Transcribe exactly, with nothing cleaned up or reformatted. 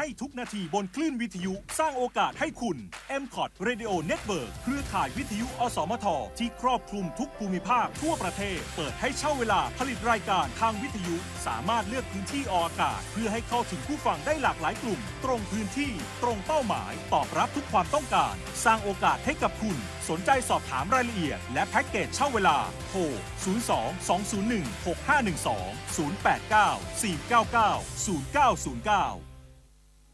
ให้ทุกนาทีบนคลื่นวิทยุสร้างโอกาสให้คุณ เอ็ม คอท Radio Network เครือข่ายวิทยุอสมทที่ครอบคลุมทุกภูมิภาคทั่วประเทศเปิดให้เช่าเวลาผลิตรายการทางวิทยุสามารถเลือกพื้นที่ออกอากาศเพื่อให้เข้าถึงผู้ฟังได้หลากหลายกลุ่มตรงพื้นที่ตรงเป้าหมายตอบรับทุกความต้องการสร้างโอกาสให้กับคุณสนใจสอบถามรายละเอียดและแพ็กเกจเช่าเวลาโทรศูนย์ สอง สอง ศูนย์ หนึ่ง หก ห้า หนึ่ง สอง ศูนย์ แปด เก้า สี่ เก้า เก้า ศูนย์ เก้า ศูนย์ เก้า